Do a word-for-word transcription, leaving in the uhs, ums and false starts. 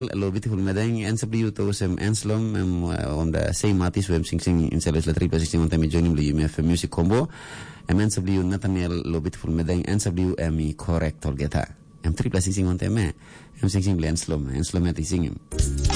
Lo beautiful medeng en sabli to sem enslom em on the same artist wem sing sing in seles la tripa sing on time joining li M F music combo em en sabli Nathaniel lo beautiful medeng en sabli em correct tol geta em tripa sing sing on time em sing sing enslom enslom ati sing